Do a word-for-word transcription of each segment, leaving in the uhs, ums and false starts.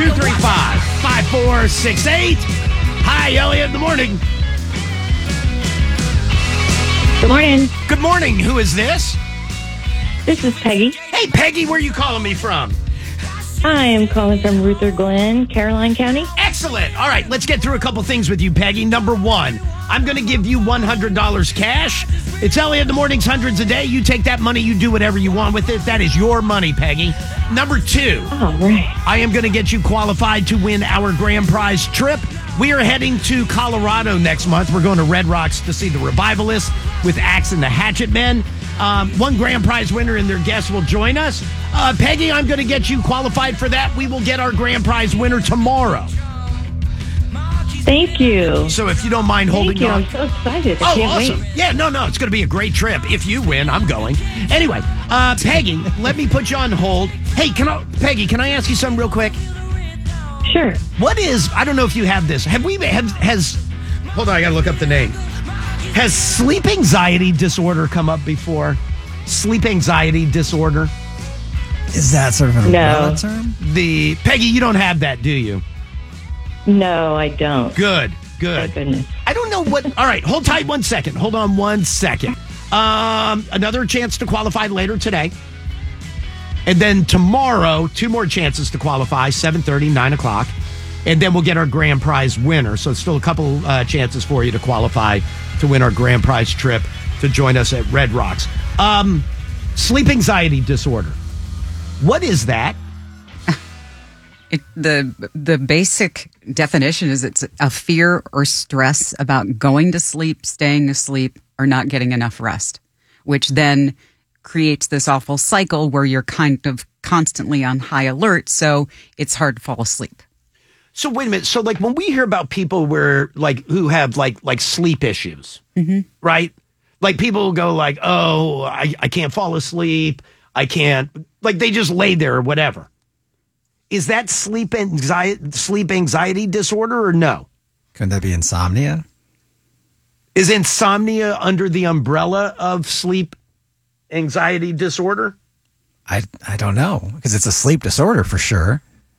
two three five, five four six eight. Hi, Elliot, in the morning. Good morning. Good morning. Who is this? This is Peggy. Hey, Peggy, where are you calling me from? I am calling from Ruther Glen, Caroline County. Excellent. All right, let's get through a couple things with you, Peggy. Number one, I'm going to give you one hundred dollars cash. It's Elliot in the Mornings, hundreds a day. You take that money, you do whatever you want with it. That is your money, Peggy. Number two, All right. I am going to get you qualified to win our grand prize trip. We are heading to Colorado next month. We're going to Red Rocks to see the Revivalists with Axe and the Hatchet Men. Um, one grand prize winner and their guests will join us. Uh, Peggy, I'm going to get you qualified for that. We will get our grand prize winner tomorrow. Thank you. So if you don't mind holding Thank you. on. I'm so excited. I Oh, can't awesome. wait. Yeah, no, no. It's going to be a great trip. If you win, I'm going. Anyway, uh, Peggy, let me put you on hold. Hey, can I, Peggy, can I ask you something real quick? Sure. What is, I don't know if you have this. Have we, have, has, hold on, I got to look up the name. Has sleep anxiety disorder come up before? Sleep anxiety disorder? Is that sort of an umbrella No. term? The, Peggy, you don't have that, do you? No, I don't. Good, good. Thank goodness. I don't know what. All right, hold tight one second. Hold on one second. Um, another chance to qualify later today. And then tomorrow, two more chances to qualify, seven thirty, nine o'clock. And then we'll get our grand prize winner. So still a couple uh, chances for you to qualify to win our grand prize trip to join us at Red Rocks. Um, sleep anxiety disorder. What is that? It, the the basic definition is it's a fear or stress about going to sleep, staying asleep, or not getting enough rest, which then creates this awful cycle where you're kind of constantly on high alert, so it's hard to fall asleep. So wait a minute. So like when we hear about people where like who have like like sleep issues, Mm-hmm. right? Like people will go like, oh, I, I can't fall asleep. I can't, like they just lay there or whatever. Is that sleep anxiety, sleep anxiety disorder or no? Couldn't that be insomnia? Is insomnia under the umbrella of sleep anxiety disorder? I, I don't know, because it's a sleep disorder for sure.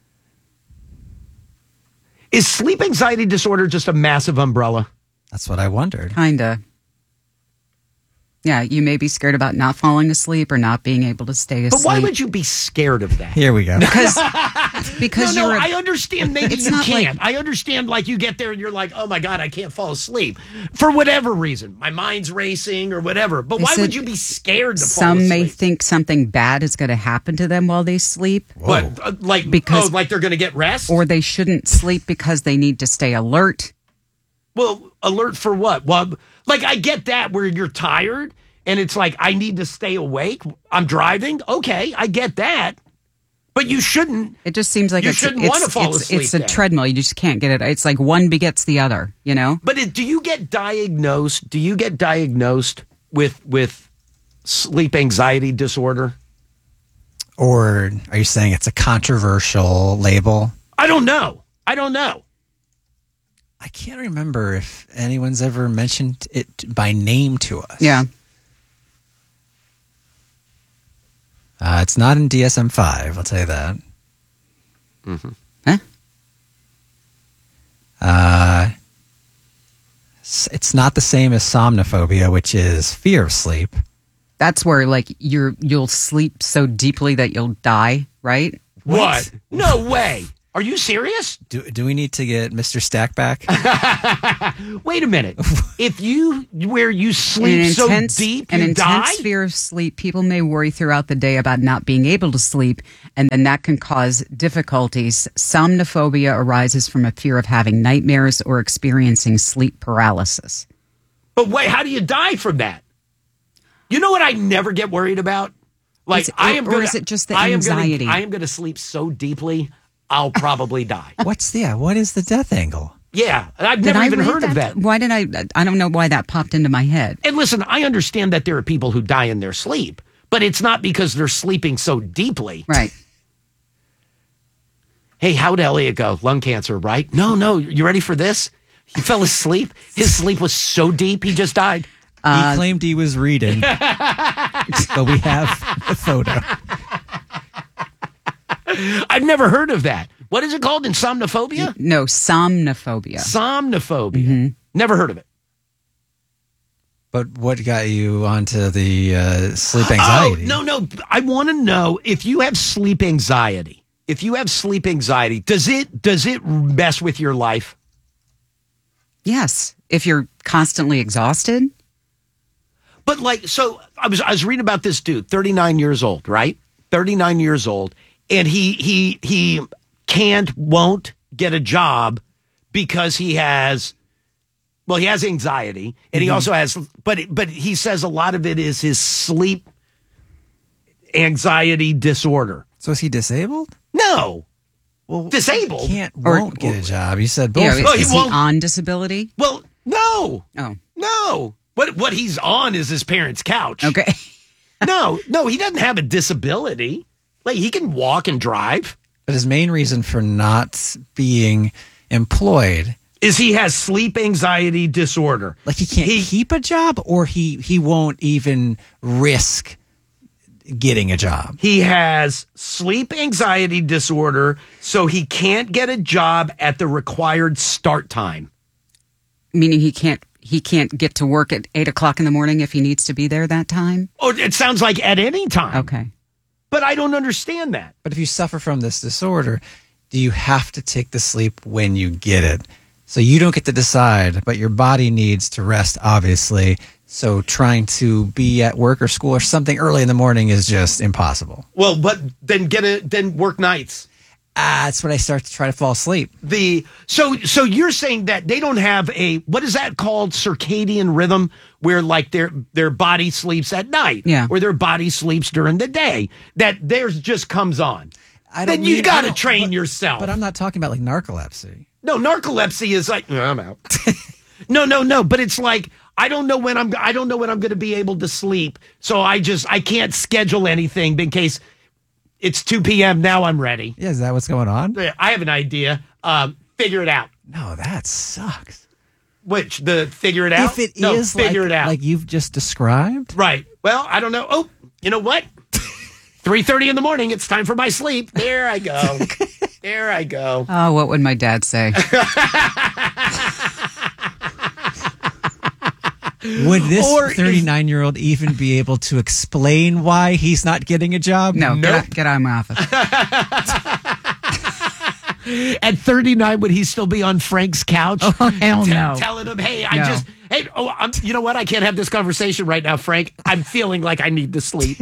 Is sleep anxiety disorder just a massive umbrella? That's what I wondered. Kinda. Yeah, you may be scared about not falling asleep or not being able to stay asleep. But why would you be scared of that? Here we go. Because, because no, no, you're a- I understand maybe It's you not can't. like- I understand like you get there and you're like, oh my God, I can't fall asleep. For whatever reason. My mind's racing or whatever. But They why said would you be scared to fall some asleep? may think something bad is going to happen to them while they sleep. What? Uh, like, Because- oh, like they're going to get rest? Or they shouldn't sleep because they need to stay alert. Well, alert for what? Well, like I get that where you're tired and it's like, I need to stay awake. I'm driving. Okay, I get that. But you shouldn't. It just seems like You it's, shouldn't it's, wanna fall it's, asleep it's a then. treadmill. You just can't get it. It's like one begets the other, you know? But it, do you get diagnosed? Do you get diagnosed with with sleep anxiety disorder? Or are you saying it's a controversial label? I don't know. I don't know. I can't remember if anyone's ever mentioned it by name to us. Yeah. Uh, it's not in D S M five, I'll tell you that. Mm-hmm. Huh? Uh, s- it's not the same as somnophobia, which is fear of sleep. That's where like you're you'll sleep so deeply that you'll die, right? What? No way. Are you serious? Do do we need to get Mister Stack back? Wait a minute. If you where you sleep so deep an you intense die? fear of sleep, people may worry throughout the day about not being able to sleep, and then that can cause difficulties. Somnophobia arises from a fear of having nightmares or experiencing sleep paralysis. But wait, how do you die from that? You know what I never get worried about? Like Is it- I am or gonna, is it just the I am gonna- anxiety? I am going to sleep so deeply I'll probably die. What's yeah? What is the death angle? Yeah, and I've Did never I even read heard of that. Why did I? I don't know why that popped into my head. And listen, I understand that there are people who die in their sleep, but it's not because they're sleeping so deeply. Right. Hey, how'd Elliot go? Lung cancer, right? No, no. You ready for this? He fell asleep. His sleep was so deep, he just died. he claimed he was reading, but we have a photo. I've never heard of that. What is it called? Insomnophobia? No, somnophobia. Somnophobia. Never heard of it. But what got you onto the uh, sleep anxiety? Oh, no, no. I want to know if you have sleep anxiety. If you have sleep anxiety, does it does it mess with your life? Yes, if you're constantly exhausted. But like, so I was I was reading about this dude, thirty-nine years old, right? thirty-nine years old, and he he he can't, won't get a job because he has, well, he has anxiety, and he also has, but but he says a lot of it is his sleep anxiety disorder. So is he disabled? No, Well, disabled. Can't, Or- won't get a job. You said both. Yeah, Oh, he is he won't- on disability? Well, no, Oh, no. What what he's on is his parents' couch. okay. No, no, he doesn't have a disability. Like he can walk and drive. But his main reason for not being employed, Is he has sleep anxiety disorder. like he can't He- keep a job, or he he won't even risk getting a job. He has sleep anxiety disorder, so he can't get a job at the required start time. Meaning he can't he can't get to work at eight o'clock in the morning if he needs to be there that time. Or it sounds like at any time. Okay. But I don't understand that. But if you suffer from this disorder, do you have to take the sleep when you get it? So you don't get to decide, but your body needs to rest, obviously. So trying to be at work or school or something early in the morning is just impossible. Well, but then get a then work nights. Ah, that's when I start to try to fall asleep. The so so you're saying that they don't have a, what is that called, circadian rhythm, where like their their body sleeps at night, Yeah. or their body sleeps during the day, that theirs just comes on. I Then you mean- got I to don't- train but- yourself. But I'm not talking about like narcolepsy. No, narcolepsy is like, no, I'm out. no, no, no. But it's like, I don't know when I'm, I don't know when I'm going to be able to sleep. So I just, I can't schedule anything in case it's two p.m. Now I'm ready. Yeah, is that what's going on? I have an idea. Um, figure it out. No, that sucks. Which, the figure it out? If it is no, like, figure it out. like you've just described, Right. Well, I don't know. Oh, you know what? three thirty in the morning. It's time for my sleep. There I go. There I go. Oh, what would my dad say? would this Or if- thirty-nine-year-old even be able to explain why he's not getting a job? No, Nope. get, out, get out of my office. At thirty-nine, would he still be on Frank's couch? Oh, hell T- no. Telling him, hey, I No. just, hey, oh, I'm, you know what? I can't have this conversation right now, Frank. I'm feeling like I need to sleep.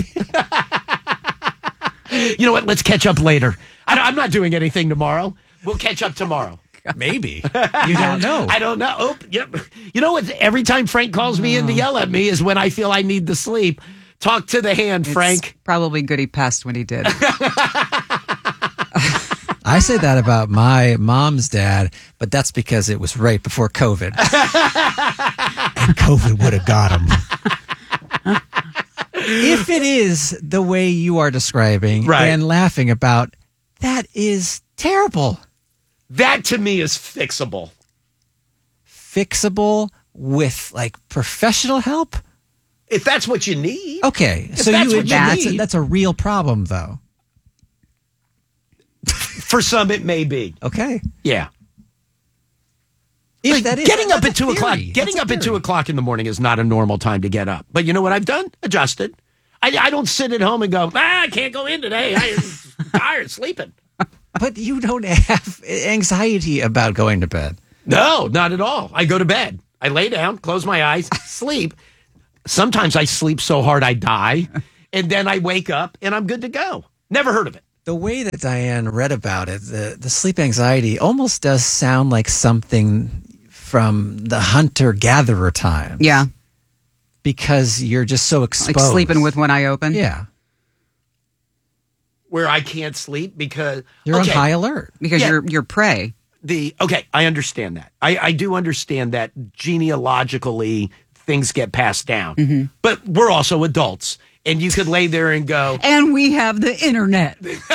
You know what? Let's catch up later. I, I'm not doing anything tomorrow. We'll catch up tomorrow. Maybe. You don't know. I don't know. Oh, yep. You know what? Every time Frank calls me in to yell at me is when I feel I need to sleep. Talk to the hand, Frank. It's probably good he passed when he did. I say that about my mom's dad, but that's because it was right before COVID. And COVID would have got him. If it is the way you are describing Right. and laughing about, that is terrible. That to me is fixable. Fixable with like professional help? If that's what you need. Okay. If So that's you what you that's, a, need. that's a real problem though. For some, it may be. Okay. Yeah. If Like, that is, getting up that's at a two o'clock. theory. Getting That's up a at two theory. o'clock in the morning is not a normal time to get up. But you know what I've done? Adjusted. I, I don't sit at home and go, ah, I can't go in today. I'm tired sleeping. But you don't have anxiety about going to bed. No, not at all. I go to bed. I lay down, close my eyes, sleep. Sometimes I sleep so hard I die, and then I wake up and I'm good to go. Never heard of it. The way that Diane read about it, the, the sleep anxiety almost does sound like something from the hunter-gatherer time. Yeah. Because you're just so exposed. Like sleeping with one eye open. Yeah. Where I can't sleep because You're okay, on high alert. Because Yeah. you're you're prey. the okay, I understand that. I, I do understand that genealogically things get passed down. Mm-hmm. But we're also adults. And you could lay there and go, And we have the internet.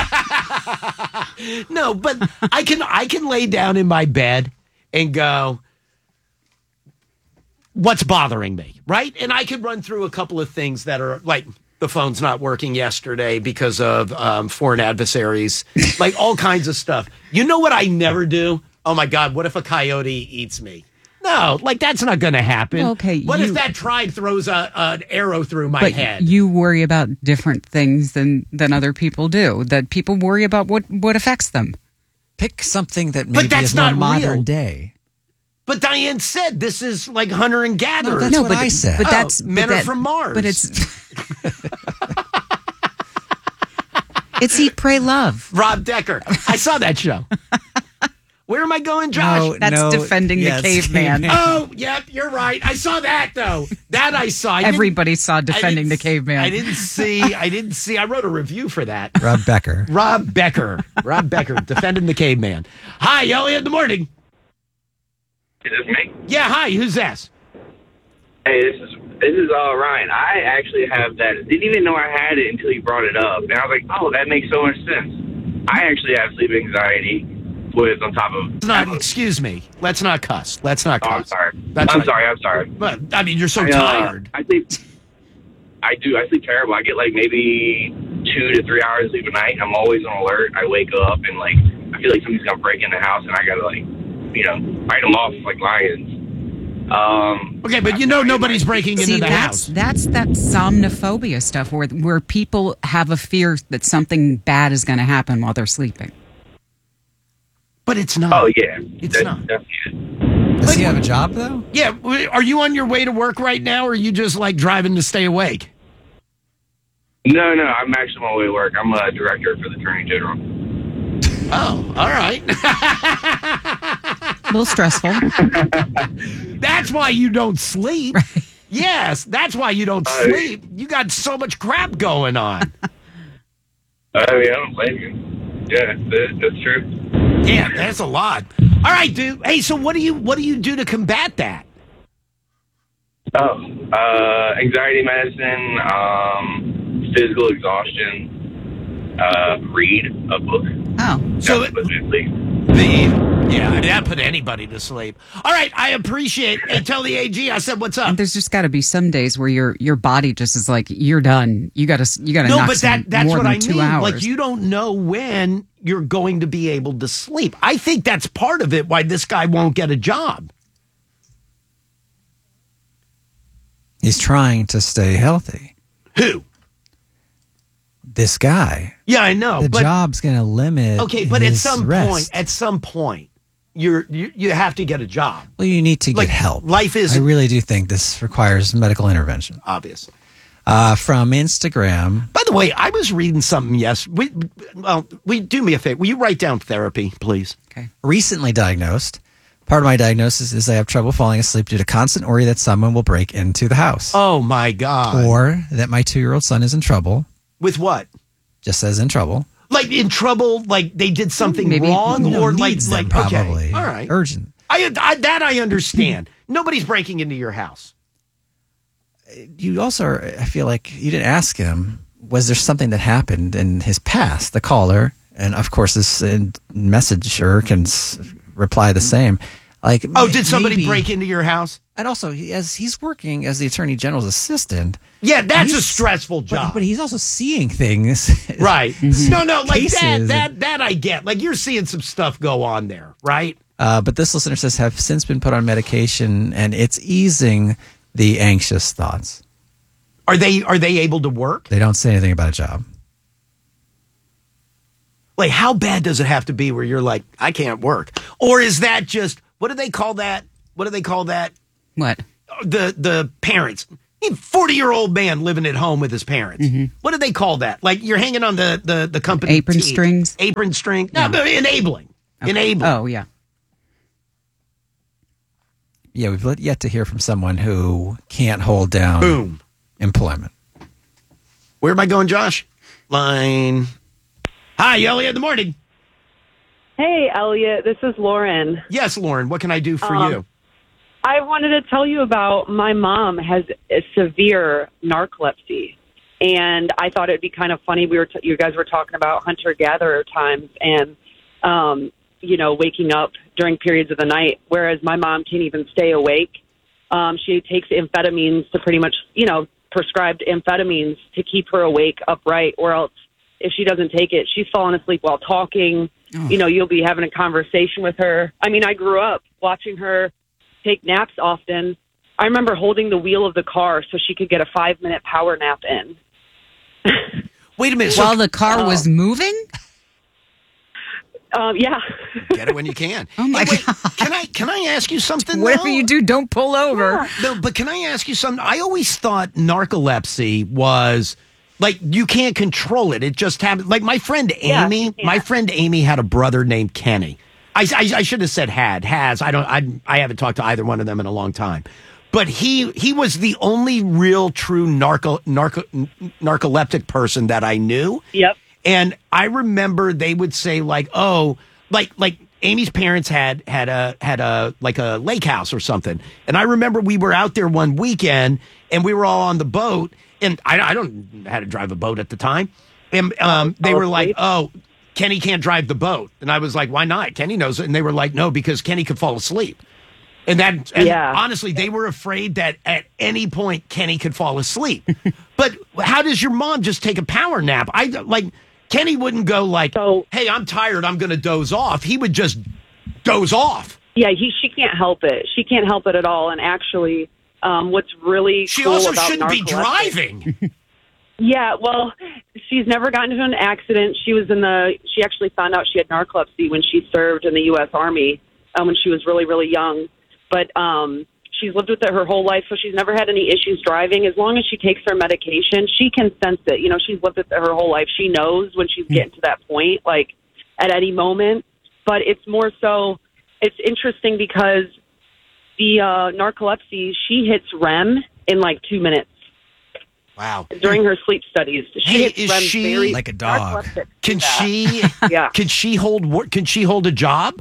no, but I can I can lay down in my bed and go, what's bothering me, right? And I could run through a couple of things that are like, the phone's not working yesterday because of um, foreign adversaries, like all kinds of stuff. You know what I never do? Oh my God, what if a coyote eats me? No, like that's not going to happen. Well, okay, what you- if that tribe throws a, an arrow through my But head? you worry about different things than, than other people do. That people worry about what, what affects them. Pick something that But maybe that's is more not modern real. day. But Diane said this is like hunter and gatherer. No, that's what but, I said. But Oh, that's men but are that- from Mars. But it's it's eat, pray, love. Rob Decker. I saw that show. Where am I going, Josh? No, That's no, defending the yes, caveman. Oh, yep, you're right. I saw that though. That I saw. I didn't- Everybody saw I defending the didn't- caveman. I didn't see. I didn't see. I wrote a review for that. Rob Becker. Rob Becker. Rob Becker defending the caveman. Hi, Elliot. In the morning. Is this me? Yeah. Hi. Who's this? Hey, this is this is uh, Ryan. I actually have that. Didn't even know I had it until you brought it up, and I was like, oh, that makes so much sense. I actually have sleep anxiety with on top of. Let's not. Excuse me. Let's not cuss. Let's not Oh, cuss. I'm sorry. That's I'm right. sorry. I'm sorry. But I mean, you're so I, uh, tired. I sleep. I do. I sleep terrible. I get like maybe two to three hours of sleep a night. I'm always on alert. I wake up and like I feel like somebody's gonna break in the house, and I gotta like, you know, fight them off like lions. Um, Okay, but you know nobody's breaking into See, the that's house. that's that somnophobia stuff where where people have a fear that something bad is going to happen while they're sleeping. But it's not. oh yeah, It's that's not. definitely it. Does he have a job though? Yeah. w- Are you on your way to work right now, or are you just like driving to stay awake? No, no, I'm actually on my way to work. I'm a director for the Attorney General. Oh, all right. A little stressful. That's why you don't sleep. Yes, that's why you don't Uh, sleep. You got so much crap going on. I mean, I don't blame you. Yeah, that, that's true. Yeah, that's a lot. All right, dude. Hey, so what do you what do you do to combat that? Oh, uh, anxiety medicine, um, physical exhaustion, uh, read a book. Oh, So That puts me to sleep. the yeah, I mean, that put anybody to sleep. All right, I appreciate. Hey, tell the A G I said what's up. and there's just got to be some days where your your body just is like you're done. You got to you got to No, knock but some that that's more what than I two mean. hours. Like you don't know when you're going to be able to sleep. I think that's part of it. Why this guy won't get a job. He's trying to stay healthy. Who? This guy. Yeah, I know. The but job's going to limit. okay, but at his some rest. point, at some point, you're you, you have to get a job. Well, you need to Like, get help. life is- I really do think this requires medical intervention. Obviously. Uh, from Instagram. By the way, I was reading something. Yes, we well, we do me a favor. Will you write down therapy, please? okay. Recently diagnosed. Part of my diagnosis is I have trouble falling asleep due to constant worry that someone will break into the house, Oh my God! or that my two-year-old son is in trouble. With what? Just says in trouble. Like in trouble? Like they did something Maybe- wrong, No, or like needs like them, okay, probably all right. urgent. I, I that I understand. Nobody's breaking into your house. You also, are, I feel like you didn't ask him. Was there something that happened in his past? The caller, and of course, this uh, messenger can s- reply the same. Like, Oh, may- did somebody maybe- break into your house? And also, he, as he's working as the attorney general's assistant, Yeah, that's a he's- stressful but, job. but he's also seeing things. right. No, no, like that, Cases. that, that I get. Like you're seeing some stuff go on there, right? Uh, but this listener says have since been put on medication, and it's easing the anxious thoughts. Are they are they able to work? They don't say anything about a job. Like how bad does it have to be where you're like, I can't work? Or is that just what do they call that? What do they call that? What? The the parents. forty year old man living at home with his parents. What do they call that? Like you're hanging on the the, the company Apron teeth. strings? Apron string. No, but enabling. Enabling. Oh yeah. Yeah, we've let- yet to hear from someone who can't hold down Boom. employment. Where am I going, Josh? Line. Hi, Elliot in the morning. Hey, Elliot, this is Lauren. Yes, Lauren. What can I do for Um, you? I wanted to tell you about my mom has a severe narcolepsy, and I thought it'd be kind of funny. We were t- you guys were talking about hunter gatherer times, and um, you know, waking up during periods of the night, whereas my mom can't even stay awake. Um, she takes amphetamines to pretty much, you know, prescribed amphetamines to keep her awake upright, or else if she doesn't take it, she's falling asleep while talking. Oh. You know, you'll be having a conversation with her. I mean, I grew up watching her take naps often. I remember holding the wheel of the car so she could get a five-minute power nap in. Wait a minute. So, While the car Oh. was moving? Um, yeah. get it when you can. Oh, my Hey, wait, God. Can I can I ask you something? Whatever though? you do, don't pull over. No, but can I ask you something? I always thought narcolepsy was like you can't control it. It just happens. Like my friend Yeah, Amy, you can't. my friend Amy had a brother named Kenny. I, I, I should have said had, has. I don't. I, I haven't talked to either one of them in a long time. But he he was the only real true narco, narco narcoleptic person that I knew. Yep. And I remember they would say like, oh, like like Amy's parents had had a had a like a lake house or something. And I remember we were out there one weekend and we were all on the boat. And I, I don't know how to drive a boat at the time. And um, they were like, oh, Kenny can't drive the boat. And I was like, why not? Kenny knows it. And they were like, no, because Kenny could fall asleep. And that, and Yeah. honestly, they were afraid that at any point Kenny could fall asleep. But how does your mom just take a power nap? I like Kenny wouldn't go like, So- hey, I'm tired, I'm going to doze off. He would just doze off. Yeah, he, she can't help it. She can't help it at all. And actually, um, what's really She cool also about shouldn't be narcolepsy- driving. Yeah, well, she's never gotten into an accident. She was in the. She actually found out she had narcolepsy when she served in the U S Army um, when she was really, really young. But um, she's lived with it her whole life, so she's never had any issues driving. As long as she takes her medication, she can sense it. You know, she's lived with it her whole life. She knows when she's getting to that point, like at any moment. But it's more so. It's interesting because the uh, narcolepsy, she hits R E M in like two minutes. Wow. During her sleep studies, she Hey, hits is R E M she- very Like a dog. narcoleptic. Can Yeah. she? Yeah. Can she hold? wor- Can she hold a job?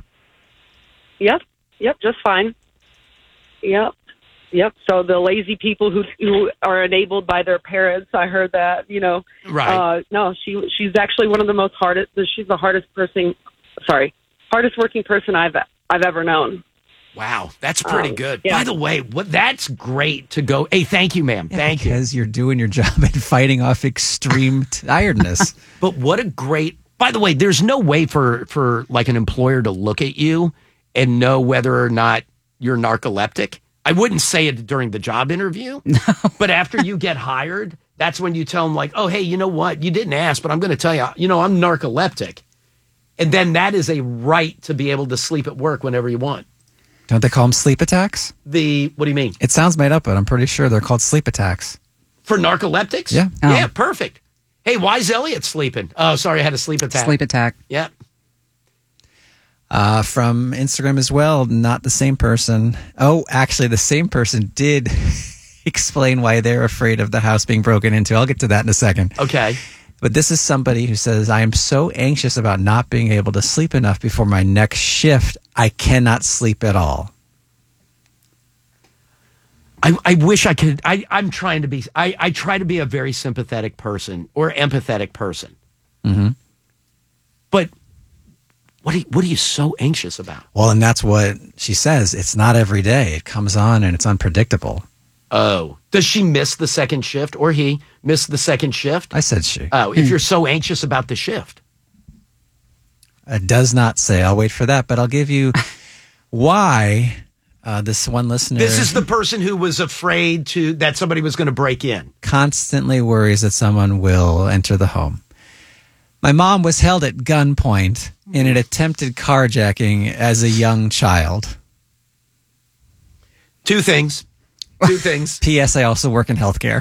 Yep. Yep. Just fine. Yep. Yep. So the lazy people who who are enabled by their parents, I heard that. You know. Right. Uh, no, she she's actually one of the most hardest. She's the hardest person. Sorry, hardest working person I've I've ever known. Wow, that's pretty Um, good. yeah. By the way, what that's great to go. Hey, thank you, ma'am. Thank you. Because you're doing your job and fighting off extreme tiredness. But what a great. By the way, there's no way for for like an employer to look at you and know whether or not you're narcoleptic. I wouldn't say it during the job interview, but after you get hired, that's when you tell them like, "Oh, hey, you know what? You didn't ask, but I'm going to tell you. You know, I'm narcoleptic." And then that is a right to be able to sleep at work whenever you want. Don't they call them sleep attacks? The what do you mean? It sounds made up, but I'm pretty sure they're called sleep attacks. For narcoleptics? Yeah. Oh. Yeah, perfect. Hey, why is Elliot sleeping? Oh, sorry, I had a sleep attack. Sleep attack. Yeah. Uh, from Instagram as well, not the same person. Oh, actually, the same person did explain why they're afraid of the house being broken into. I'll get to that in a second. Okay. But this is somebody who says, I am so anxious about not being able to sleep enough before my next shift. I cannot sleep at all. I, I wish I could. I, I'm trying to be, I, I try to be a very sympathetic person or empathetic person. Mm-hmm. But what are, you, what are you so anxious about? Well, and that's what she says. It's not every day. It comes on and it's unpredictable. Oh, does she miss the second shift or he miss the second shift? I said she. Oh, if you're so anxious about the shift. It does not say. I'll wait for that, but I'll give you why uh, this one listener This is the person who was afraid to that somebody was going to break in. constantly worries that someone will enter the home. My mom was held at gunpoint in an attempted carjacking as a young child. Two things. Two things. P S. I also work in healthcare.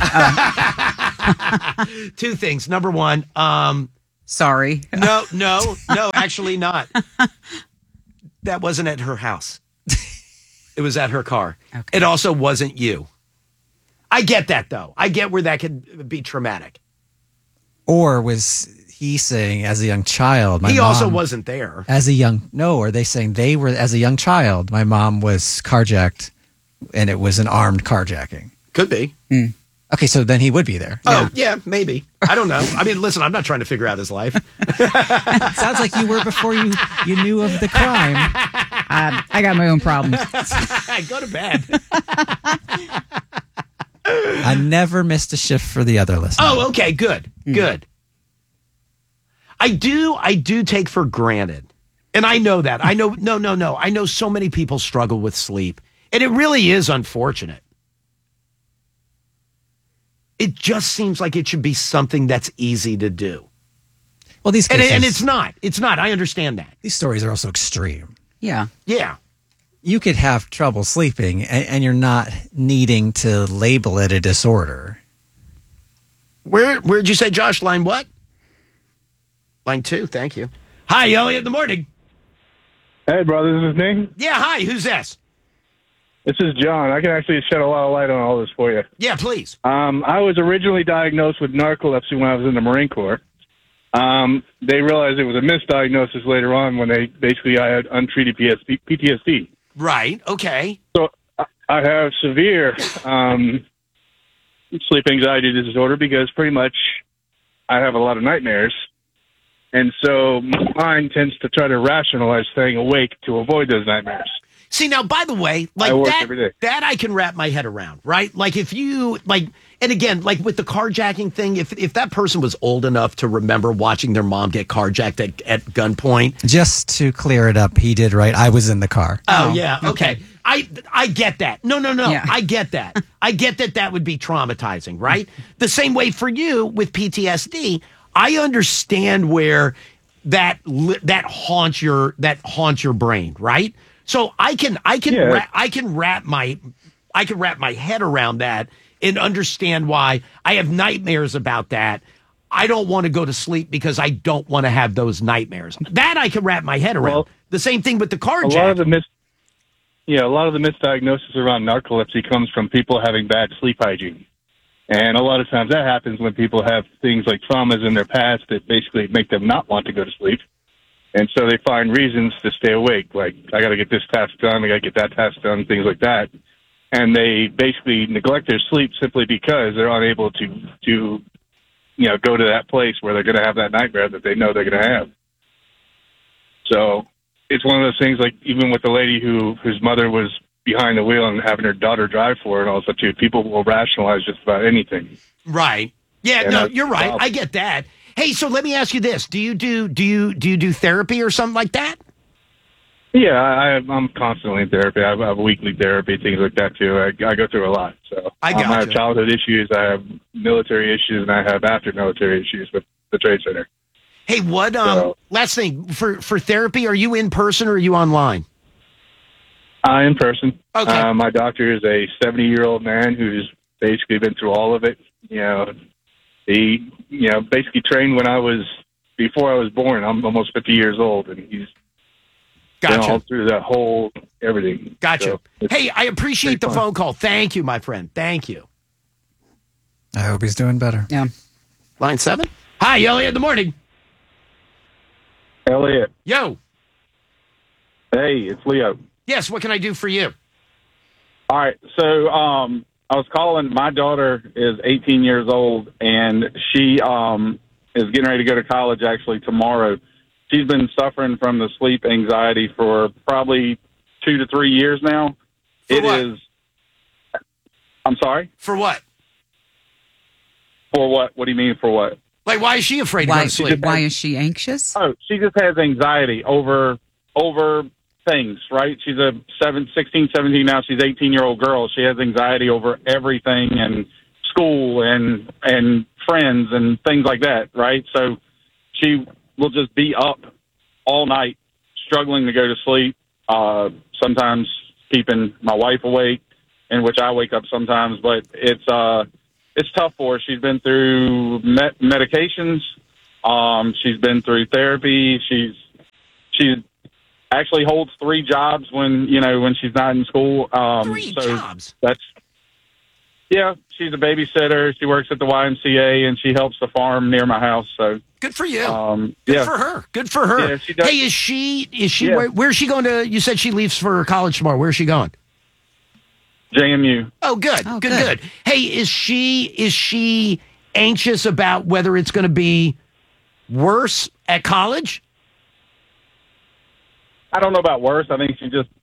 Two things. Number one, um, Sorry. no, no, no, actually not. That wasn't at her house. It was at her car. Okay. It also wasn't you. I get that, though. I get where that could be traumatic. Or was he saying as a young child? My he also mom- wasn't there. As a young, no, are they saying they were, as a young child, my mom was carjacked and it was an armed carjacking? Could be. Okay, so then he would be there. Oh, yeah, maybe. I don't know. I mean, listen, I'm not trying to figure out his life. Sounds like you were before you, you knew of the crime. Uh, I got my own problems. Go to bed. I never missed a shift for the other listeners. Oh, okay, good, good. I do, I do take for granted, and I know that. I know, no, no, no. I know so many people struggle with sleep, and it really is unfortunate. It just seems like it should be something that's easy to do. Well, these And, cases, and it's not. It's not. I understand that. these stories are also extreme. Yeah. Yeah. You could have trouble sleeping, and, and you're not needing to label it a disorder. Where Where'd you say, Josh? Line what? Line two. Thank you. Hi, Elliot. In the morning. Hey, brother, this is Nick. Yeah. Hi. Who's this? This is John. I can actually shed a lot of light on all this for you. Yeah, please. Um, I was originally diagnosed with narcolepsy when I was in the Marine Corps. Um, they realized it was a misdiagnosis later on when they basically I had untreated P T S D. Right. Okay. So I- I have severe um, sleep anxiety disorder because pretty much I have a lot of nightmares. And so my mind tends to try to rationalize staying awake to avoid those nightmares. See, now, by the way, like I work that, every day. that I can wrap my head around, right? Like if you, like, and again, like with the carjacking thing, if if that person was old enough to remember watching their mom get carjacked at, at gunpoint. Just to clear it up, he did right. I was in the car. Oh, Oh, yeah. Okay. okay. I I get that. No, no, no. Yeah. I get that. I get that that would be traumatizing, right? The same way for you with P T S D, I understand where that li- that haunts your that haunts your brain, right? So I can I can Yeah. ra- I can wrap my I can wrap my head around that and understand why I have nightmares about that. I don't want to go to sleep because I don't want to have those nightmares. That I can wrap my head around. Well, the same thing with the A lot of carjacking. the mis- yeah, a lot of the misdiagnosis around narcolepsy comes from people having bad sleep hygiene. And a lot of times that happens when people have things like traumas in their past that basically make them not want to go to sleep. And so they find reasons to stay awake, like, I got to get this task done, I got to get that task done, things like that. And they basically neglect their sleep simply because they're unable to, to you know, go to that place where they're going to have that nightmare that they know they're going to have. So it's one of those things, like, even with the lady who whose mother was behind the wheel and having her daughter drive for her and all that, too, people will rationalize just about anything. Right. Yeah, Yeah, no, that's you're the right. problem. I get that. Hey, so let me ask you this. Do you do do you do you do therapy or something like that? Yeah, I, I'm constantly in therapy. I have, I have weekly therapy, things like that, too. I, I go through a lot. So I um, I have gotcha. childhood issues, I have military issues, and I have after-military issues with the Trade Center. Hey, what um So- last thing for for therapy, are you in person or are you online? Uh, in person. Okay. Uh, my doctor is a seventy-year-old man who's basically been through all of it. You know, he, you know, basically trained when I was, before I was born. I'm almost fifty years old, and he's been all Gotcha. through that whole everything. Gotcha. So it's Hey, I appreciate the pretty fun. phone call. Thank you, my friend. Thank you. I hope he's doing better. Yeah. Line seven. Hi, Elliot in the morning. Elliot, Yo. Hey, it's Leo. Yes, what can I do for you? All right, so um, I was calling. My daughter is eighteen years old, and she um, is getting ready to go to college actually tomorrow. She's been suffering from the sleep anxiety for probably two to three years now. For It what? is. I'm sorry? For what? For what? What do you mean for what? Like, why is she afraid to go Why, to sleep? why is she anxious? Oh, she just has anxiety over over things, right? She's a seven, sixteen, seventeen now. She's an eighteen-year-old girl. She has anxiety over everything and school and and friends and things like that, right? So she will just be up all night, struggling to go to sleep, uh, sometimes keeping my wife awake, in which I wake up sometimes. But it's uh, it's tough for her. She's been through met- medications. Um, she's been through therapy. She's she's actually holds three jobs when you know when she's not in school. Um, Three so jobs. That's yeah. She's a babysitter. She works at the Y M C A and she helps the farm near my house. So Good for you. um, Good yeah, for her. Good for her. Yeah, she does. Hey, is she is she Yeah. where, where's she going to? You said she leaves for college tomorrow. Where's she going? J M U. Oh, good, Oh, good, good. good. Hey, is she is she anxious about whether it's going to be worse at college? I don't know about worse. I think she just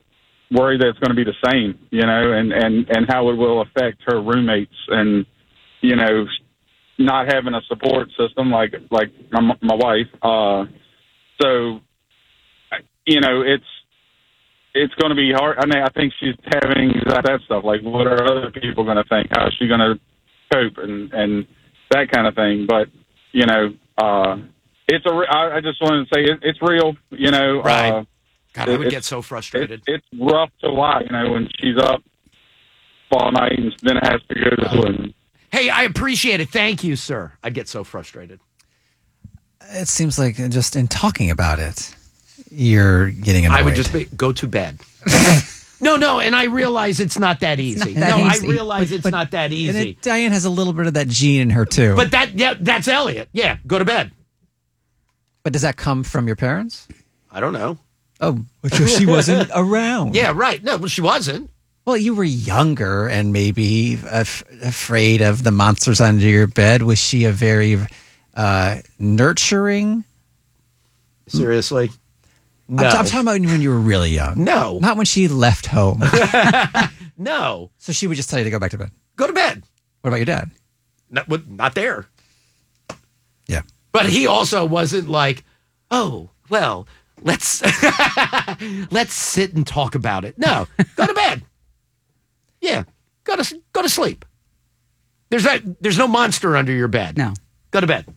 worried that it's going to be the same, you know, and, and, and how it will affect her roommates and, you know, not having a support system like like my, my wife. Uh, so, you know, it's it's going to be hard. I mean, I think she's having that stuff. Like, what are other people going to think? How is she going to cope and, and that kind of thing? But, you know, uh, it's a. I, I just wanted to say it, it's real, you know. Right. Uh, God, I would it's, get so frustrated. It, it's rough to watch, you know, when she's up all night and then has to go to sleep. Hey, I appreciate it. Thank you, sir. I'd get so frustrated. It seems like just in talking about it, you're getting annoyed. I would just be, go to bed. no, no, and I realize it's not that easy. not that no, easy. I realize But- it's but- not that And easy. it, Diane has a little bit of that gene in her too. But that, yeah, that's Elliot. Yeah, go to bed. but does that come from your parents? I don't know. Oh, because she wasn't around. Yeah, right. No, well, she wasn't. Well, you were younger and maybe af- afraid of the monsters under your bed. Was she a very uh, nurturing? Seriously? No. I'm, t- I'm talking about when you were really young. No. Not when she left home. No. So she would just tell you to go back to bed. Go to bed. What about your dad? Not, what- not there. Yeah. But he also wasn't like, oh, well, let's let's sit and talk about it. No, go to bed. Yeah, go to go to sleep. There's that. There's no monster under your bed. No. Go to bed.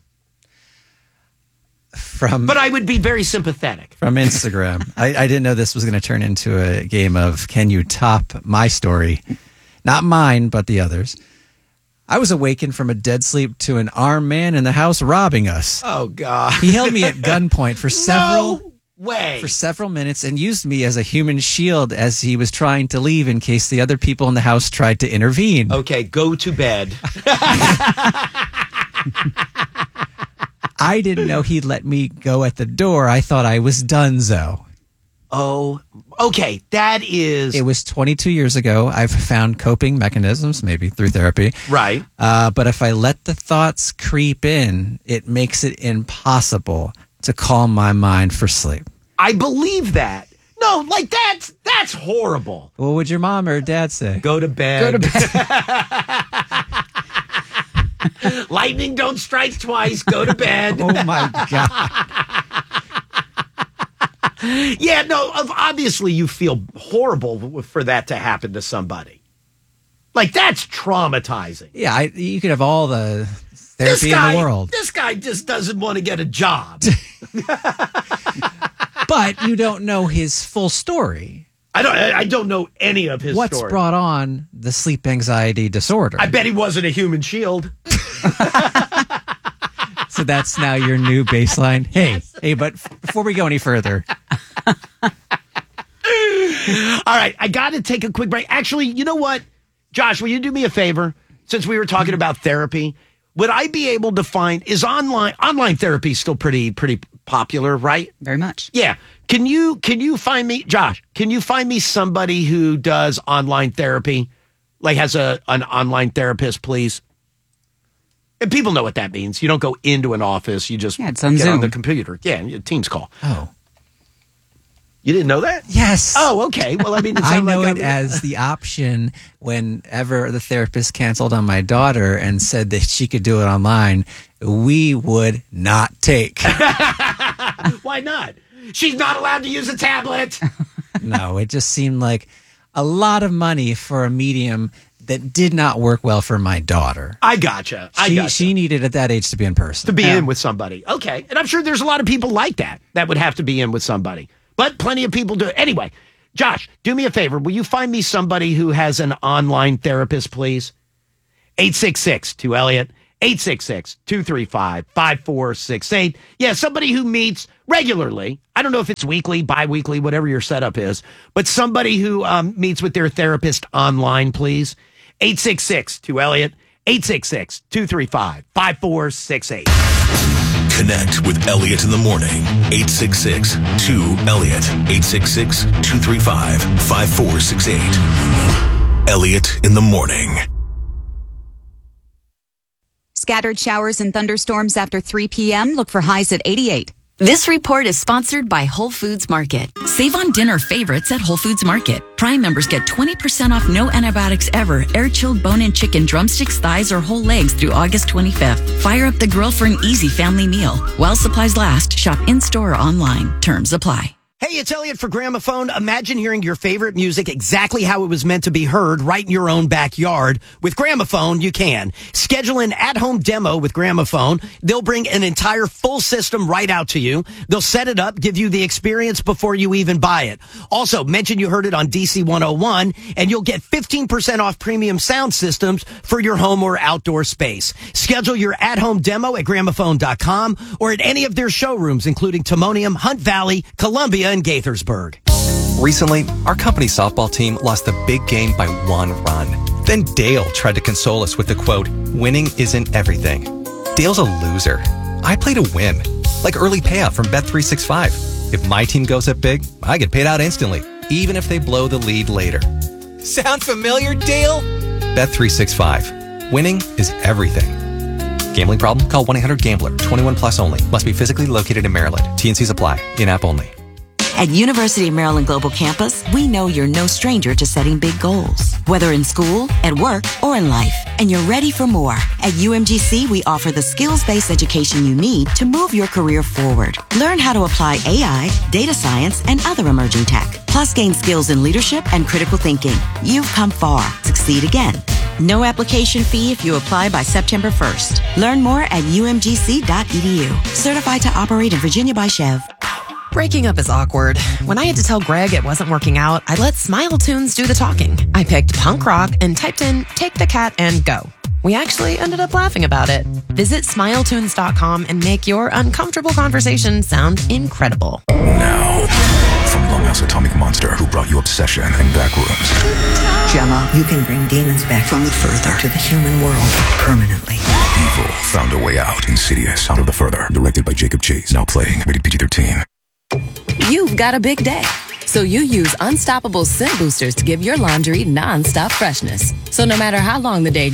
From But I would be very sympathetic. from Instagram. I, I didn't know this was going to turn into a game of can you top my story? Not mine, but the others. I was awakened from a dead sleep to an armed man in the house robbing us. Oh God. He held me at gunpoint for several No way. for several minutes and used me as a human shield as he was trying to leave in case the other people in the house tried to intervene. Okay, go to bed. I didn't know he'd let me go at the door. I thought I was donezo. Oh, okay. That is It was twenty-two years ago. I've found coping mechanisms, maybe through therapy. right. Uh, but if I let the thoughts creep in, it makes it impossible to calm my mind for sleep. I believe that. No, like that's that's horrible. What would your mom or dad say? Go to bed. Go to bed. Lightning don't strike twice. Go to bed. Oh my God. Yeah, no, of- obviously you feel horrible for that to happen to somebody. Like, that's traumatizing. Yeah, I, you could have all the This therapy guy, in the world. this guy just doesn't want to get a job. But you don't know his full story. I don't I don't know any of his What's story. brought on the sleep anxiety disorder? I bet he wasn't a human shield. So that's now your new baseline. Hey, hey, but f- before we go any further, All right, I got to take a quick break. Actually, you know what? Josh, will you do me a favor? Since we were talking about therapy, would I be able to find is online online therapy still pretty pretty popular, right? Very much. Yeah. Can you can you find me, Josh? Can you find me somebody who does online therapy, like has a an online therapist, please? And people know what that means. You don't go into an office. You just Yeah, it's on get on Zoom. the computer. Yeah, a Teams call. oh, You didn't know that? yes. Oh, okay. Well, I mean, it I sounded know like it I- as the option whenever the therapist canceled on my daughter and said that she could do it online, we would not take. Why not? She's not allowed to use a tablet. No, it just seemed like a lot of money for a medium that did not work well for my daughter. I gotcha. I She, gotcha. she needed at that age to be in person. to be in with somebody. Okay. And I'm sure there's a lot of people like that that would have to be in with somebody. But plenty of people do. Anyway, Josh, do me a favor. Will you find me somebody who has an online therapist, please? eight six six two Elliot. eight six six two three five five four six eight. Yeah, somebody who meets regularly. I don't know if it's weekly, bi-weekly, whatever your setup is, but somebody who um, meets with their therapist online, please. eight six six two Elliot. eight six six two three five five four six eight. Connect with Elliot in the morning. eight six six two Elliot. eight six six two three five five four six eight. Elliot in the morning. Scattered showers and thunderstorms after three p.m. Look for highs at eighty-eight. This report is sponsored by Whole Foods Market. Save on dinner favorites at Whole Foods Market. Prime members get twenty percent off no antibiotics ever, air-chilled bone-in chicken, drumsticks, thighs, or whole legs through August twenty-fifth. Fire up the grill for an easy family meal. While supplies last, shop in-store or online. Terms apply. Hey, it's Elliot for Gramophone. Imagine hearing your favorite music exactly how it was meant to be heard right in your own backyard. With Gramophone, you can. Schedule an at-home demo with Gramophone. They'll bring an entire full system right out to you. They'll set it up, give you the experience before you even buy it. Also, mention you heard it on D C one oh one, and you'll get fifteen percent off premium sound systems for your home or outdoor space. Schedule your at-home demo at gramophone dot com or at any of their showrooms, including Timonium, Hunt Valley, Columbia, and Gaithersburg. Recently, our company softball team lost the big game by one run. Then Dale tried to console us with the quote, "Winning isn't everything." Dale's a loser. I play to win, like early payout from Bet three sixty-five. If my team goes up big, I get paid out instantly, even if they blow the lead later. Sound familiar, Dale? Bet three sixty-five. Winning is everything. Gambling problem? Call one eight hundred gambler. twenty-one plus only. Must be physically located in Maryland. T N Cs apply. In-app only. At University of Maryland Global Campus, we know you're no stranger to setting big goals, whether in school, at work, or in life, and you're ready for more. At U M G C, we offer the skills-based education you need to move your career forward. Learn how to apply A I, data science, and other emerging tech, plus gain skills in leadership and critical thinking. You've come far. Succeed again. No application fee if you apply by September first. Learn more at u m g c dot e d u. Certified to operate in Virginia by Chev. Breaking up is awkward. When I had to tell Greg it wasn't working out, I let Smile Tunes do the talking. I picked punk rock and typed in Take the Cat and Go. We actually ended up laughing about it. Visit smile tunes dot com and make your uncomfortable conversation sound incredible. Now, from Blumhouse Atomic Monster, who brought you Obsession and Backrooms. Gemma, you can bring demons back from the further to the human world permanently. Evil found a way out. Insidious, Out of the Further, directed by Jacob Chase. Now playing, rated P G thirteen. You've got a big day, so you use Unstoppable Scent Boosters to give your laundry non-stop freshness. So no matter how long the day